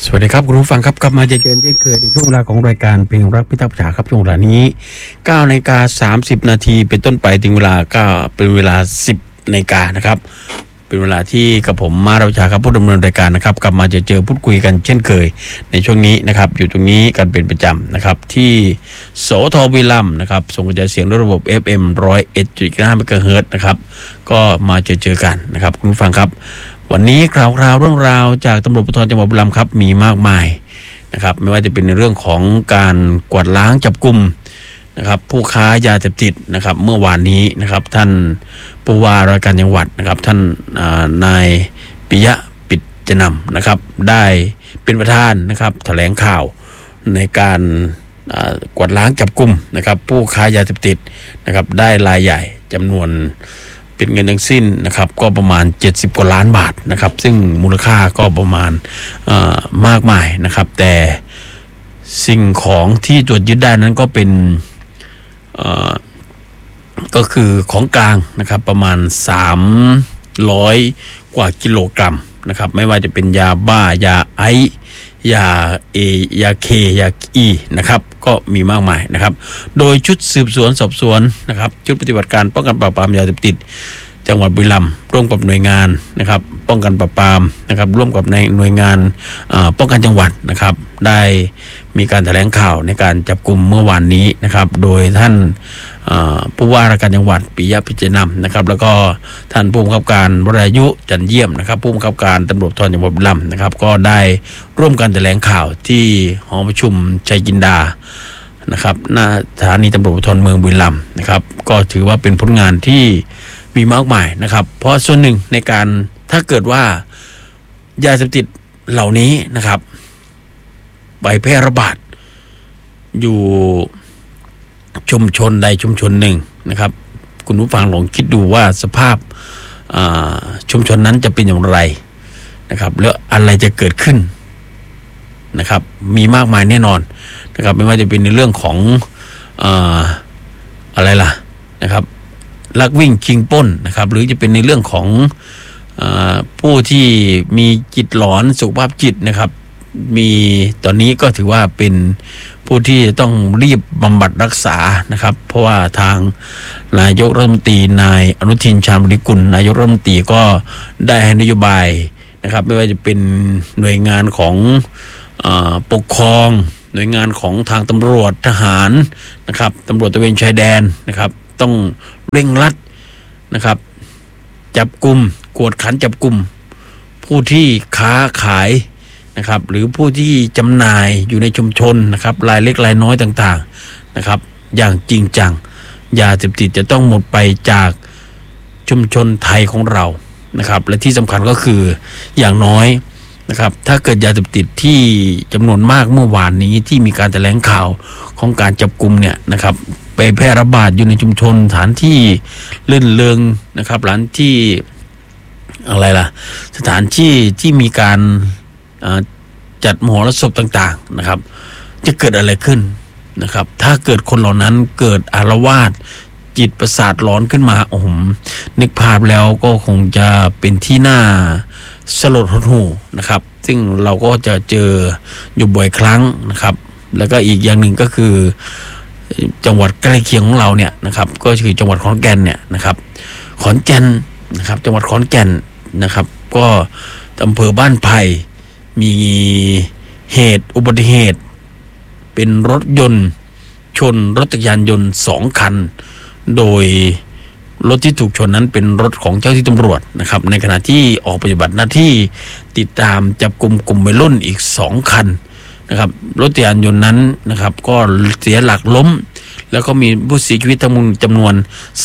สวัสดีครับคุณผู้ฟังครับกลับมาเจอกันเช่นเคยในช่วงเวลาของรายการเพลงรักพิทักษ์ประชาครับช่วงเวลานี้ 9:30 นาทีเป็นต้นไปถึงเวลาก็เป็นเวลา 10 นาฬิกานะครับเป็นเวลาที่กับผมมาราชาครับผู้ดำเนินรายการนะครับกลับมาเจอพูดคุยกันเช่นเคยในช่วงนี้นะครับอยู่ตรงนี้กันเป็นประจำนะครับที่โสธรบุรีรัมย์นะครับส่งกระจายเสียงด้วยระบบ FM 101.5 เมกะเฮิรตซ์นะครับก็มาเจอกันนะครับคุณผู้ฟังครับวันนี้ข่าวเรื่องราวจากตำรวจภูธรจังหวัดบุรีรัมย์ครับมีมากมายนะครับไม่ว่าจะเป็นในเรื่องของการกวาดล้างจับกุมนะครับผู้ค้ายาเสพติดนะครับเมื่อวานนี้นะครับท่านผู้ว่าราชการจังหวัดนะครับท่านนายปิยะปิจจนำนะครับได้เป็นประธานนะครับแถลงข่าวในการกวาดล้างจับกุมนะครับผู้ค้ายาเสพติดนะครับได้รายใหญ่จำนวนเป็นเงินทั้งสิ้นนะครับก็ประมาณ70 กว่าล้านบาทนะครับซึ่งมูลค่าก็ประมาณมากมายนะครับแต่สิ่งของที่ตรวจยึดได้นั้นก็เป็นก็คือของกลางนะครับประมาณ300 กว่ากิโลกรัมนะครับไม่ว่าจะเป็นยาบ้ายาไอซ์ยายาเคยาอีนะครับก็มีมากมายนะครับโดยชุดสืบสวนสอบสวนนะครับชุดปฏิบัติการป้องกันปราบปรามยาเสพติดจังหวัดบุรีรัมย์ร่วมกับหน่วยงานนะครับป้องกันปราบปรามนะครับร่วมกับในหน่วยงานป้องกันจังหวัดนะครับได้มีการแถลงข่าวในการจับกุมเมื่อวานนี้นะครับโดยท่านผู้ว่าราชการจังหวัดปิยะปิจจนำนะครับแล้วก็ท่านผู้บังคับการวรายุจันเยี่ยมนะครับผู้บังคับการตำรวจภูธรจังหวัดบุรีรัมย์นะครับก็ได้ร่วมกันแถลงข่าวที่หอประชุมชัยจินดานะครับหน้าสถานีตำรวจภูธรเมืองบุรีรัมย์นะครับก็ถือว่าเป็นผลงานที่มีมากมายนะครับเพราะส่วนหนึ่งในการถ้าเกิดว่ายาเสพติดเหล่านี้นะครับไปแพร่ระบาดอยู่ชุมชนใดชุมชนหนึ่งนะครับคุณผู้ฟังลองคิดดูว่าสภาพชุมชนนั้นจะเป็นอย่างไรนะครับแล้วอะไรจะเกิดขึ้นนะครับมีมากมายแน่นอนนะครับไม่ว่าจะเป็นในเรื่องของอะไรล่ะนะครับลักวิ่งชิงปล้นนะครับหรือจะเป็นในเรื่องของผู้ที่มีจิตหลอนสุขภาพจิตนะครับมีตอนนี้ก็ถือว่าเป็นผู้ที่ต้องรีบบำบัดรักษานะครับเพราะว่าทางนายกรัฐมนตรีนายอนุทินชาญวิริกุลนายกรัฐมนตรีก็ได้ให้นโยบายนะครับไม่ว่าจะเป็นหน่วยงานของปกครองหน่วยงานของทางตำรวจทหารนะครับตำรวจตระเวนชายแดนนะครับต้องเร่งรัดนะครับจับกุมกวดขันจับกุมผู้ที่ค้าขายนะครับหรือผู้ที่จำหน่ายอยู่ในชุมชนนะครับรายเล็กรายน้อยต่างๆนะครับอย่างจริงจังยาเสพติดจะต้องหมดไปจากชุมชนไทยของเรานะครับและที่สำคัญก็คืออย่างน้อยนะครับถ้าเกิดยาเสพติดที่จำนวนมากเมื่อวานนี้ที่มีการแถลงข่าวของการจับกุมเนี่ยนะครับไปแพร่ระบาดอยู่ในชุมชนสถานที่ลื่นเริงนะครับร้านที่อะไรล่ะสถานที่ที่มีการจัดมหรสพต่างๆนะครับจะเกิดอะไรขึ้นนะครับถ้าเกิดคนเหล่านั้นเกิดอาละวาดจิตประสาทร้อนขึ้นมาโอ้โหนึกภาพแล้วก็คงจะเป็นที่น่าสลดหดหู่นะครับซึ่งเราก็จะเจออยู่บ่อยครั้งนะครับแล้วก็อีกอย่างหนึ่งก็คือจังหวัดใกล้เคียงของเราเนี่ยนะครับก็คือจังหวัดขอนแก่นเนี่ยนะครับขอนแก่นนะครับจังหวัดขอนแก่นนะครับก็อำเภอบ้านไผ่มีเหตุอุบัติเหตุเป็นรถยนต์ชนรถจักรยานยนต์2 คันโดยรถที่ถูกชนนั้นเป็นรถของเจ้าที่ตำรวจนะครับในขณะที่ออกปฏิบัติหน้าที่ติดตามจับกลุ่มวัยรุ่นอีก2 คันนะครับรถจักรยานยนต์นั้นนะครับก็เสียหลักล้มแล้วก็มีผู้เสียชีวิตทั้งหมดจำนวน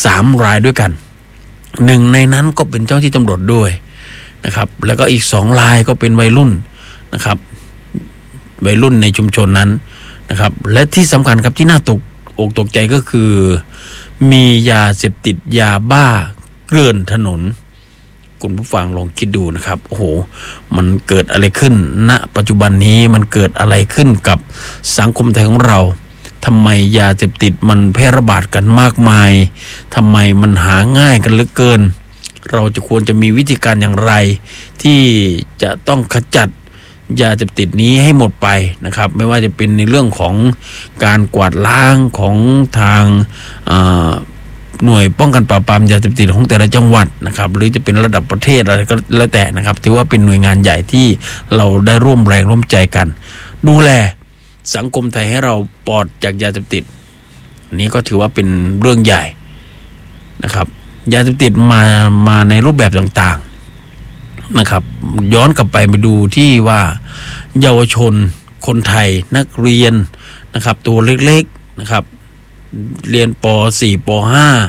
3 รายด้วยกัน1 ในนั้นก็เป็นเจ้าที่ตำรวจด้วยนะครับแล้วก็อีก2 รายก็เป็นวัยรุ่นนะครับวัยรุ่นในชุมชนนั้นนะครับและที่สำคัญครับที่น่าตกใจก็คือมียาเสพติดยาบ้าเกลื่อนถนนคุณผู้ฟังลองคิดดูนะครับโอ้โหมันเกิดอะไรขึ้นณปัจจุบันนี้มันเกิดอะไรขึ้นกับสังคมไทยของเราทำไมยาเสพติดมันแพร่ระบาดกันมากมายทำไมมันหาง่ายกันเหลือเกินเราจะควรจะมีวิธีการอย่างไรที่จะต้องขจัดยาเสพติดนี้ให้หมดไปนะครับไม่ว่าจะเป็นในเรื่องของการกวาดล้างของทางหน่วยป้องกันปราบปรามยาเสพติดของแต่ละจังหวัดนะครับหรือจะเป็นระดับประเทศอะไรก็แล้วแต่นะครับถือว่าเป็นหน่วยงานใหญ่ที่เราได้ร่วมแรงร่วมใจกันดูแลสังคมไทยให้เราปลอดจากยาเสพติดนี้ก็ถือว่าเป็นเรื่องใหญ่นะครับยาเสพติดมาในรูปแบบต่างๆนะครับย้อนกลับไปดูที่ว่าเยาวชนคนไทยนักเรียนนะครับตัวเล็กๆนะครับเรียนป .4 ป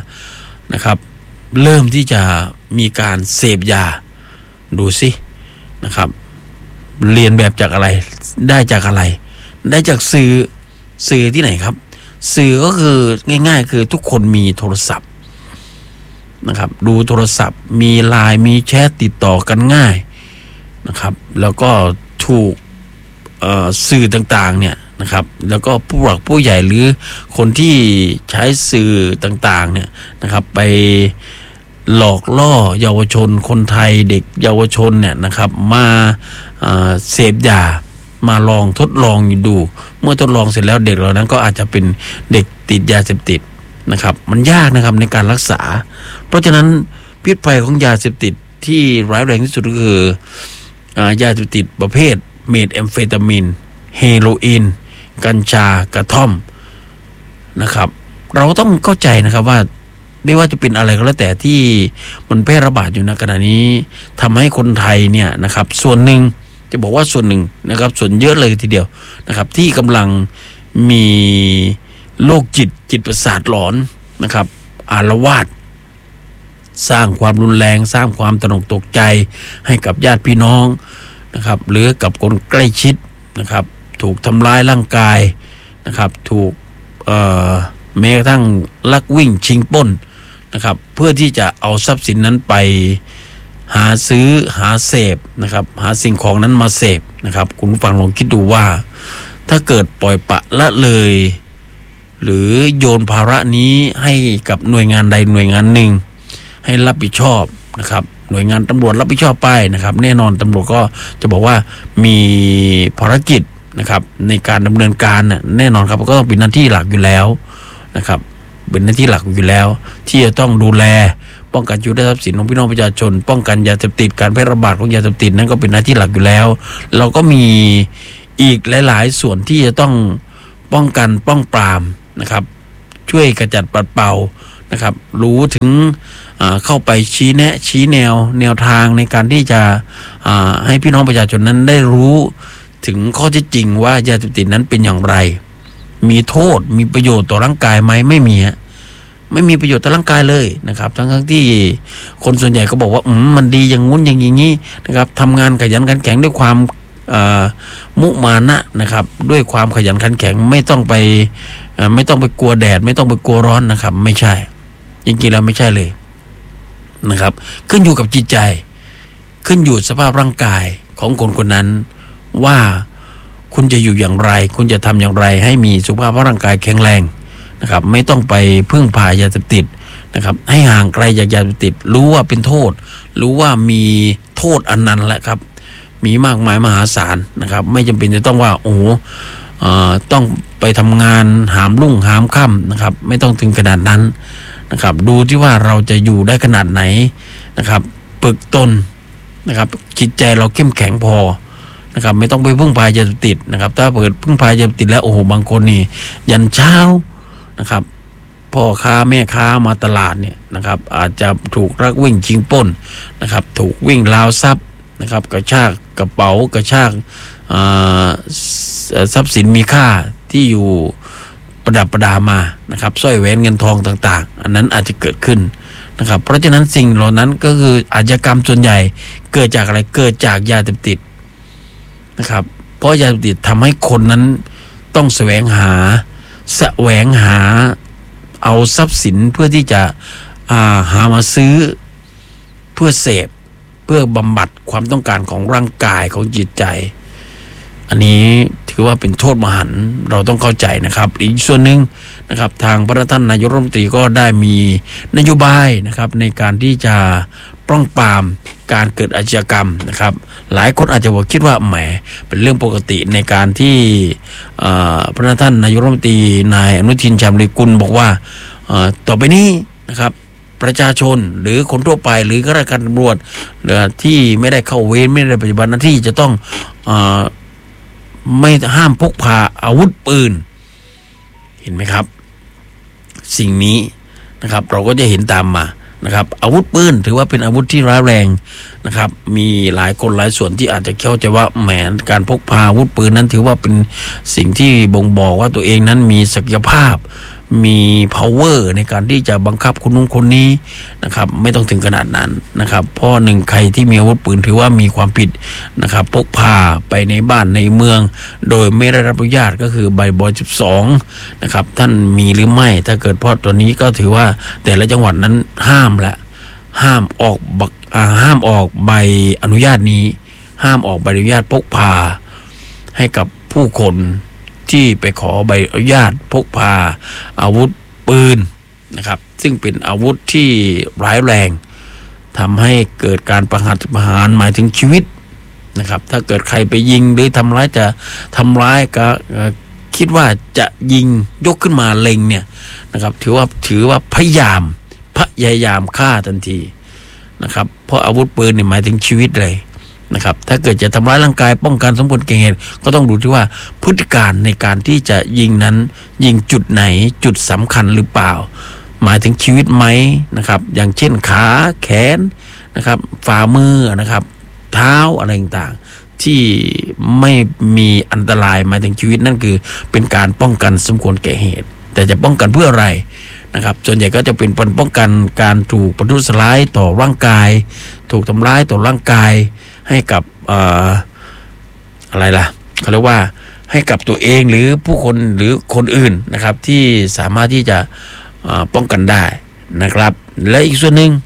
.5 นะครับเริ่มที่จะมีการเสพยาดูสินะครับเรียนแบบจากอะไรได้จากอะไรได้จากสื่อที่ไหนครับสื่อก็คือง่ายๆคือทุกคนมีโทรศัพท์นะครับดูโทรศัพท์มีไลน์มีแชทติดต่อกันง่ายนะครับแล้วก็ถูกสื่อต่างๆเนี่ยนะครับแล้วก็ผู้หลักผู้ใหญ่หรือคนที่ใช้สื่อต่างๆเนี่ยนะครับไปหลอกล่อเยาวชนคนไทยเด็กเยาวชนเนี่ยนะครับมาเสพยามาลองทดลองอยู่ดูเมื่อทดลองเสร็จแล้วเด็กเหล่านั้นก็อาจจะเป็นเด็กติดยาเสพติดนะครับมันยากนะครับในการรักษาเพราะฉะนั้นพิษภัยของยาเสพติดที่ร้ายแรงที่สุดก็คือยาเสพติดประเภทเมทแอมเฟตามีนเฮโรอีนกัญชากระท่อมนะครับเราต้องเข้าใจนะครับว่าไม่ว่าจะเป็นอะไรก็แล้วแต่ที่มันแพร่ระบาดอยู่ในขณะนี้ทำให้คนไทยเนี่ยนะครับส่วนหนึ่งจะบอกว่าส่วนหนึ่งนะครับส่วนเยอะเลยทีเดียวนะครับที่กำลังมีโรคจิตประสาทหลอนนะครับอาละวาดสร้างความรุนแรงสร้างความตระหนกตกใจให้กับญาติพี่น้องนะครับหรือกับคนใกล้ชิดนะครับถูกทำร้ายร่างกายนะครับถูกแม้กระทั่งลักวิ่งชิงปล้นนะครับเพื่อที่จะเอาทรัพย์สินนั้นไปหาซื้อหาเสพนะครับหาสิ่งของนั้นมาเสพนะครับคุณผู้ฟังลองคิดดูว่าถ้าเกิดปล่อยปละละเลยหรือโยนภาระนี้ให้กับหน่วยงานใดหน่วยงานหนึ่งให้รับผิดชอบนะครับหน่วยงานตำรวจรับผิดชอบไปนะครับแน่นอนตำรวจก็จะบอกว่ามีภารกิจนะครับในการดำเนินการแน่นอนครับก็ต้องเป็นหน้าที่หลักอยู่แล้วนะครับเป็นหน้าที่หลักอยู่แล้วที่จะต้องดูแลป้องกันยุทธทรัพย์สินของพี่น้องประชาชนป้องกันยาเสพติดการแพร่ระบาดของยาเสพติดนั้นก็เป็นหน้าที่หลักอยู่แล้วเราก็มีอีกหลายๆส่วนที่จะต้องป้องกันป้องปรามนะครับช่วยกระจัดปัดเป่านะครับรู้ถึงเข้าไปชี้แนะชี้แนวทางในการที่จะให้พี่น้องประชาชนนั้นได้รู้ถึงข้อเท็จจริงว่ายาเสพติดนั้นเป็นอย่างไรมีโทษมีประโยชน์ต่อร่างกายไหมไม่มีประโยชน์ต่อร่างกายเลยนะครับทั้งที่คนส่วนใหญ่ก็บอกว่ามันดีอย่างงู้นอย่างนี้นะครับทำงานขยันขันแข็งด้วยความมุมานะนะครับด้วยความขยันขันแข็งไม่ต้องไปกลัวแดดไม่ต้องไปกลัวร้อนนะครับไม่ใช่จริงๆแล้วไม่ใช่เลยนะครับขึ้นอยู่กับจิตใจขึ้นอยู่สภาพร่างกายของคนคนนั้นว่าคุณจะอยู่อย่างไรคุณจะทำอย่างไรให้มีสุขภาพร่างกายแข็งแรงนะครับไม่ต้องไปพึ่งพายาเสพติดนะครับให้ห่างไกลจากยาเสพติดรู้ว่าเป็นโทษรู้ว่ามีโทษอันนั้นแหละครับมีมากมายมหาศาลนะครับไม่จำเป็นจะต้องว่าต้องไปทำงานหามรุ่งหามค่ำนะครับไม่ต้องถึงขนาดนั้นนะครับดูที่ว่าเราจะอยู่ได้ขนาดไหนนะครับฝึกตนนะครับจิตใจเราเข้มแข็งพอนะครับไม่ต้องไปพึ่งพายาเสพติดนะครับถ้าเปิดพึ่งพายาเสพติดแล้วบางคนนี่ยันเช้านะครับพ่อค้าแม่ค้ามาตลาดเนี่ยนะครับอาจจะถูกลักวิ่งชิงปล้นนะครับถูกวิ่งราวทรัพย์นะครับกระชากกระเป๋ากระชากทรัพย์สินมีค่าที่อยู่ประดับประดามานะครับสร้อยแหวนเงินทองต่างๆอันนั้นอาจจะเกิดขึ้นนะครับเพราะฉะนั้นสิ่งเหล่านั้นก็คืออาชญากรรมส่วนใหญ่เกิดจากอะไรเกิดจากยาเสพติดนะครับเพราะยาเสพติดทำให้คนนั้นต้องแสวงหาเอาทรัพย์สินเพื่อที่จะหามาซื้อเพื่อเสพเพื่อบำบัดความต้องการของร่างกายของจิตใจอันนี้ถือว่าเป็นโทษมหันต์เราต้องเข้าใจนะครับอีกส่วนหนึ่งนะครับทางพระท่านนายกรัฐมนตรีก็ได้มีนโยบายนะครับในการที่จะป้องปรามการเกิดอาชญากรรมนะครับหลายคนอาจจะบอกคิดว่าแหมเป็นเรื่องปกติในการที่พระท่านนายกรัฐมนตรีนายอนุทินชาญวิรกูลบอกว่าต่อไปนี้นะครับประชาชนหรือคนทั่วไปหรือข้าราชการตำรวจที่ไม่ได้เข้าเวรไม่ได้ปฏิบัติหน้าที่จะต้องไม่ห้ามพกพาอาวุธปืนเห็นไหมครับสิ่งนี้นะครับเราก็จะเห็นตามมานะครับอาวุธปืนถือว่าเป็นอาวุธที่ร้ายแรงนะครับมีหลายคนหลายส่วนที่อาจจะเข้าใจว่าแหมการพกพาอาวุธปืนนั้นถือว่าเป็นสิ่งที่บ่งบอกว่าตัวเองนั้นมีศักยภาพมี power ในการที่จะบังคับคนนู้นคนนี้นะครับไม่ต้องถึงขนาดนั้นนะครับเพราะหนึ่งใครที่มีอาวุธปืนถือว่ามีความผิดนะครับพกพาไปในบ้านในเมืองโดยไม่ได้รับอนุญาตก็คือใบบ.12นะครับท่านมีหรือไม่ถ้าเกิดเพราะตัวนี้ก็ถือว่าแต่ละจังหวัดนั้นห้ามออกใบอนุญาตนี้ห้ามออกใบอนุญาตพกพาให้กับผู้คนที่ไปขอใบอนุญาตพกพาอาวุธปืนนะครับซึ่งเป็นอาวุธที่ร้ายแรงทำให้เกิดการประหารหมายถึงชีวิตนะครับถ้าเกิดใครไปยิงหรือทำร้ายก็คิดว่าจะยิงยกขึ้นมาเล็งเนี่ยนะครับถือว่าพยายามฆ่าทันทีนะครับเพราะอาวุธปืนเนี่ยหมายถึงชีวิตเลยนะครับถ้าเกิดจะทำร้ายร่างกายป้องกันสมควรแก่เหตุก็ต้องดูที่ว่าพฤติการในการที่จะยิงนั้นยิงจุดไหนจุดสำคัญหรือเปล่าหมายถึงชีวิตไหมนะครับอย่างเช่นขาแขนนะครับฝ่ามือนะครับเท้าอะไรต่างๆที่ไม่มีอันตรายหมายถึงชีวิตนั่นคือเป็นการป้องกันสมควรแก่เหตุแต่จะป้องกันเพื่ออะไรนะครับส่วนใหญ่ก็จะเป็นป้องกันการถูกประทุษร้ายต่อร่างกายถูกทำร้ายต่อร่างกายให้กับอะไรล่ะเขาเรียกว่าให้กับตัวเองหรือผู้คนหรือคนอื่นนะครับที่สามารถที่จะป้องกันได้นะครับและอีกส่วนหนึ่ง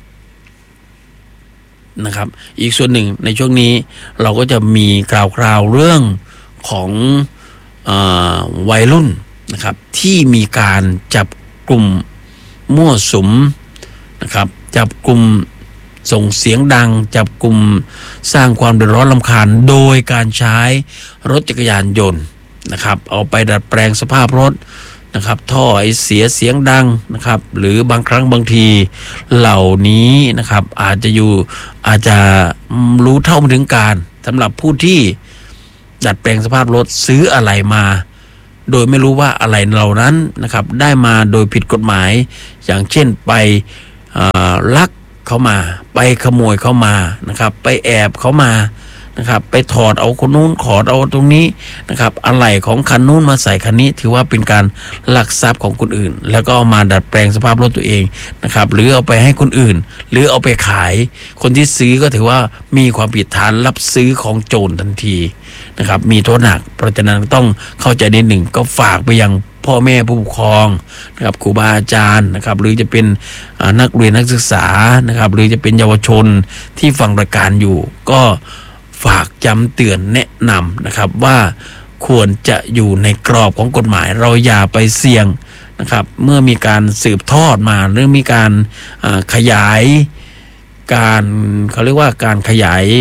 นะครับอีกส่วนหนึ่งในช่วงนี้เราก็จะมีคราวเรื่องของวัยรุ่นนะครับที่มีการจับกลุ่มมั่วสุมนะครับจับกลุ่มส่งเสียงดังจับกลุ่มสร้างความเดือดร้อนรำคาญโดยการใช้รถจักรยานยนต์นะครับเอาไปดัดแปลงสภาพรถนะครับท่อไอเสียงดังนะครับหรือบางครั้งบางทีเหล่านี้นะครับอาจจะรู้เท่าไม่ถึงการสำหรับผู้ที่ดัดแปลงสภาพรถซื้ออะไรมาโดยไม่รู้ว่าอะไรเหล่านั้นนะครับได้มาโดยผิดกฎหมายอย่างเช่นไปลักเขามาไปขโมยเขามานะครับไปแอบเขามานะครับไปถอดเอาคนนู้นขอดเอาตรงนี้นะครับอะไหล่ของคันนู้นมาใส่คันนี้ถือว่าเป็นการลักทรัพย์ของคนอื่นแล้วก็เอามาดัดแปลงสภาพรถตัวเองนะครับหรือเอาไปให้คนอื่นหรือเอาไปขายคนที่ซื้อก็ถือว่ามีความผิดฐานรับซื้อของโจรทันทีนะครับมีโทษหนักเพราะฉะนั้นต้องเข้าใจในหนึ่งก็ฝากไปยังพ่อแม่ผู้ปกครองนะครับครูบาอาจารย์นะครับหรือจะเป็นนักเรียนนักศึกษานะครับหรือจะเป็นเยาวชนที่ฟังรายการอยู่ก็ฝากย้ำเตือนแนะนำนะครับว่าควรจะอยู่ในกรอบของกฎหมายเราอย่าไปเสี่ยงนะครับเมื่อมีการสืบทอดมาหรือมีการขยายการเขาเรียกว่าการขยาย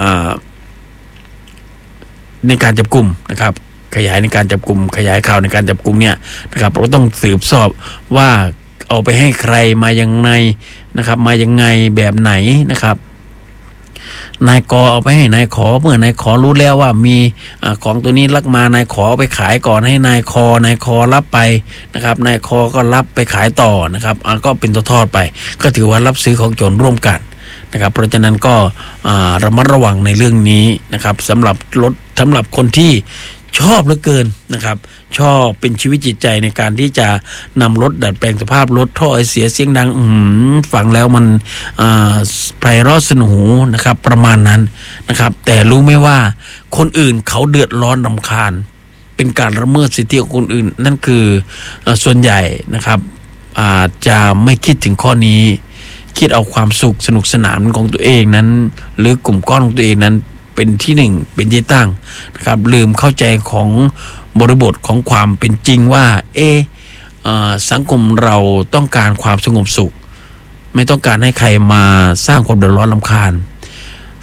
ในการจับกลุ่มนะครับขยายในการจับกลุ่มขยายข่าวในการจับกลุ่มเนี่ยนะครับเราต้องสืบสอบว่าเอาไปให้ใครมายังไงนะครับมายังไงแบบไหนนะครับนายกเอาไปให้นายขอเมื่อนายขอรู้แล้วว่ามีของตัวนี้ลักมานายขอเอาไปขายก่อนให้นายคอรับไปนะครับนายคอก็รับไปขายต่อนะครับก็เป็นทอดไปก็ถือว่ารับซื้อของโจรร่วมกันนะครับเพราะฉะนั้นก็ระมัดระวังในเรื่องนี้นะครับสำหรับคนที่ชอบเหลือเกินนะครับชอบเป็นชีวิตจิตใจในการที่จะนำรถดัดแปลงสภาพรถท่อเสียงดังฟังแล้วมันไพเราะสนหูนะครับประมาณนั้นนะครับแต่รู้ไหมว่าคนอื่นเขาเดือดร้อนรำคาญเป็นการละเมิดสิทธิของคนอื่นนั่นคือส่วนใหญ่นะครับอาจจะไม่คิดถึงข้อนี้คิดเอาความสุขสนุกสนานของตัวเองนั้นหรือกลุ่มก้อนของตัวเองนั้นเป็นที่หนึ่งเป็นที่ตั้งนะครับลืมเข้าใจของบริบทของความเป็นจริงว่าสังคมเราต้องการความสงบสุขไม่ต้องการให้ใครมาสร้างความเดือดร้อนรำคาญ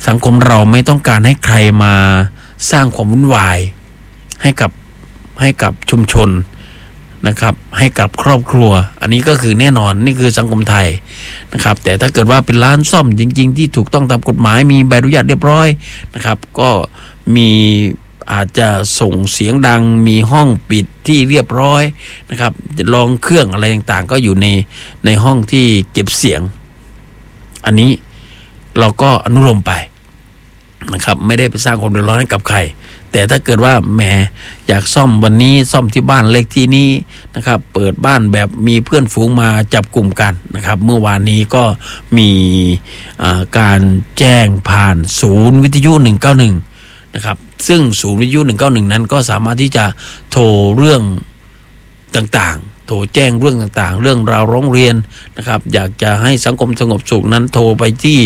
สังคมเราไม่ต้องการให้ใครมาสร้างความวุ่นวายให้กับชุมชนนะครับให้กับครอบครัวอันนี้ก็คือแน่นอนนี่คือสังคมไทยนะครับแต่ถ้าเกิดว่าเป็นร้านซ่อมจริงๆที่ถูกต้องตามกฎหมายมีใบอนุญาตเรียบร้อยนะครับก็มีอาจจะส่งเสียงดังมีห้องปิดที่เรียบร้อยนะครับลองเครื่องอะไรต่างๆก็อยู่ในห้องที่เก็บเสียงอันนี้เราก็อนุโลมไปนะครับไม่ได้ไปสร้างความเดือดร้อนให้กับใครแต่ถ้าเกิดว่าแหมอยากซ่อมวันนี้ซ่อมที่บ้านเลขที่นี้นะครับเปิดบ้านแบบมีเพื่อนฝูงมาจับกลุ่มกันนะครับเมื่อวานนี้ก็มีการแจ้งผ่านศูนย์วิทยุ191นะครับซึ่งศูนย์วิทยุ191นั้นก็สามารถที่จะโทรเรื่องต่างๆโทรแจ้งเรื่องต่างๆเรื่องราวร้องเรียนนะครับอยากจะให้สังคมสงบสุขนั้นโทรไปที่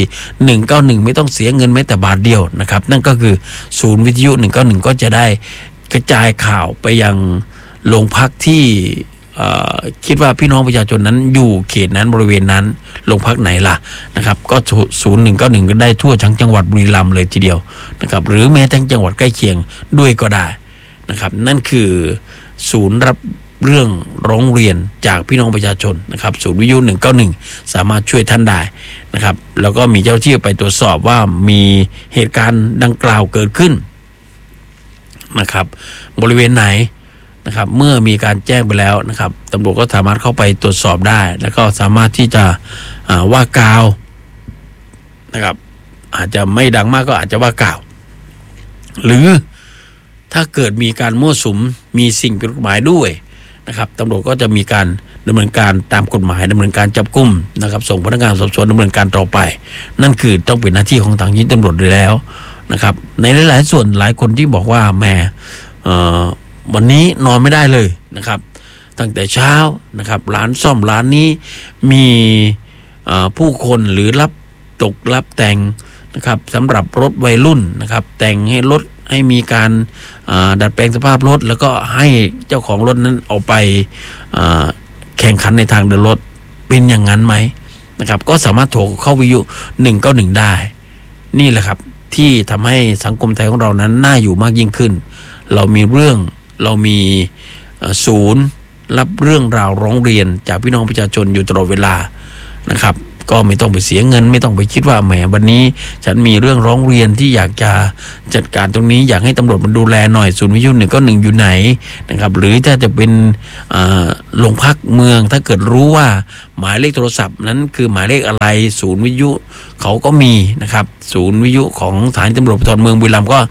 191ไม่ต้องเสียเงินแม้แต่บาทเดียวนะครับนั่นก็คือศูนย์วิทยุ191ก็จะได้กระจายข่าวไปยังโรงพักที่คิดว่าพี่น้องประชาชนนั้นอยู่เขตนั้นบริเวณนั้นโรงพักไหนล่ะนะครับก็0191ก็ได้ทั่วทั้งจังหวัดบุรีรัมย์เลยทีเดียวนะครับหรือแม้ทั้งจังหวัดใกล้เคียงด้วยก็ได้นะครับนั่นคือศูนย์รับเรื่องร้องเรียนจากพี่น้องประชาชนนะครับศูนย์วิทยุ191สามารถช่วยท่านได้นะครับแล้วก็มีเจ้าหน้าที่ไปตรวจสอบว่ามีเหตุการณ์ดังกล่าวเกิดขึ้นนะครับบริเวณไหนนะครับเมื่อมีการแจ้งไปแล้วนะครับตำรวจก็สามารถเข้าไปตรวจสอบได้แล้วก็สามารถที่จะว่ากล่าวนะครับอาจจะไม่ดังมากก็อาจจะว่ากล่าวหรือถ้าเกิดมีการมั่วสุมมีสิ่งผิดกฎหมายด้วยนะครับตำรวจก็จะมีการดำเนินการตามกฎหมายดำเนินการจับกุมนะครับส่งพนักงานสอบสวนดำเนินการต่อไปนั่นคือต้องเป็นหน้าที่ของทางตำรวจด้วยแล้วนะครับในหลายๆส่วนหลายคนที่บอกว่าแหมวันนี้นอนไม่ได้เลยนะครับตั้งแต่เช้านะครับร้านซ่อมร้านนี้มีผู้คนหรือรับตกรับแต่งนะครับสำหรับรถวัยรุ่นนะครับแต่งให้รถให้มีการดัดแปลงสภาพรถแล้วก็ให้เจ้าของรถนั้นเอาไปแข่งขันในทางเดินรถเป็นอย่างนั้นไหมนะครับก็สามารถโทรเข้าวิทยุ191ได้นี่แหละครับที่ทำให้สังคมไทยของเรานั้นน่าอยู่มากยิ่งขึ้นเรามีศูนย์รับเรื่องราวร้องเรียนจากพี่น้องประชาชนอยู่ตลอดเวลานะครับก็ไม่ต้องไปเสียเงินไม่ต้องไปคิดว่าแหมวันนี้ฉันมีเรื่องร้องเรียนที่อยากจะจัดการตรงนี้อยากให้ตำรวจมาดูแลหน่อยศูนย์วิทยุ191อยู่ไหนนะครับหรือถ้าจะเป็นโรงพักเมืองถ้าเกิดรู้ว่าหมายเลขโทรศัพท์นั้นคือหมายเลขอะไรศูนย์วิทยุเขาก็มีนะครับศูนย์วิทยุของสถานีตำรวจภูธรเมืองบุรีรัมย์ก็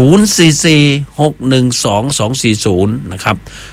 044612240นะครับ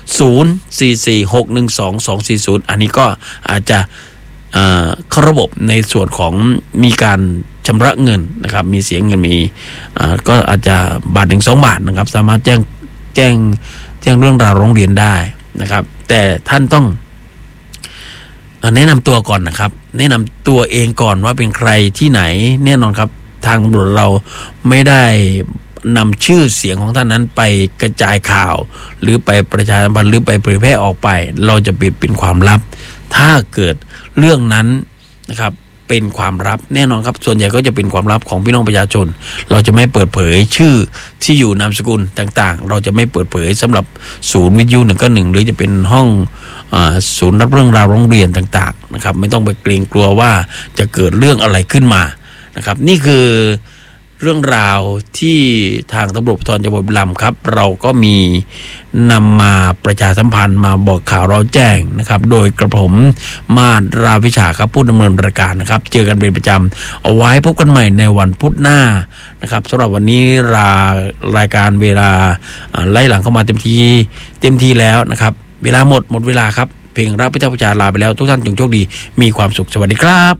044612240อันนี้ก็อาจจะเข้าระบบในส่วนของมีการชำระเงินนะครับมีเสียงเงินมีก็อาจจะบาทถึง2 บาทนะครับสามารถแจ้งเรื่องราวร้องเรียนได้นะครับแต่ท่านต้องแนะนำตัวก่อนนะครับแนะนำตัวเองก่อนว่าเป็นใครที่ไหนแน่นอนครับทางตำรวจเราไม่ได้นำชื่อเสียงของท่านนั้นไปกระจายข่าวหรือไปประชาสัมพันธ์หรือไปเผยแพร่ออกไปเราจะปิดเป็นความลับถ้าเกิดเรื่องนั้นนะครับเป็นความลับแน่นอนครับส่วนใหญ่ก็จะเป็นความลับของพี่น้องประชาชนเราจะไม่เปิดเผยชื่อที่อยู่นามสกุลต่างๆเราจะไม่เปิดเผยสำหรับศูนย์วิทยุ191หรือจะเป็นห้องศูนย์รับเรื่องราวร้องเรียนต่างๆนะครับไม่ต้องไปเกรงกลัวว่าจะเกิดเรื่องอะไรขึ้นมานะครับนี่คือเรื่องราวที่ทางตำรวจภูธรจังหวัดบุรีรัมย์ครับเราก็มีนำมาประชาสัมพันธ์มาบอกข่าวเราแจ้งนะครับโดยกระผมมาศราวิชาครับผู้ดำเนินรายการนะครับเจอกันเป็นประจำเอาไว้พบกันใหม่ในวันพุธหน้านะครับสำหรับวันนี้รายการเวลาไล่หลังเข้ามาเต็มทีแล้วนะครับเวลาหมดเวลาครับเพลงรักพระเจ้าประชาลาไปแล้วทุกท่านจงโชคดีมีความสุขสวัสดีครับ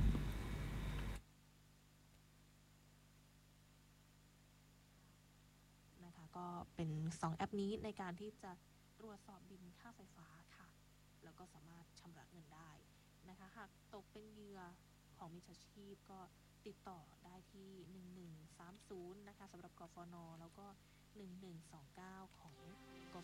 เป็น2แอปนี้ในการที่จะตรวจสอบบิลค่าไฟฟ้าค่ะแล้วก็สามารถชำระเงินได้นะคะหากตกเป็นเหยื่อของมิจฉาชีพก็ติดต่อได้ที่1130นะคะสำหรับกฟน.แล้วก็1129ของก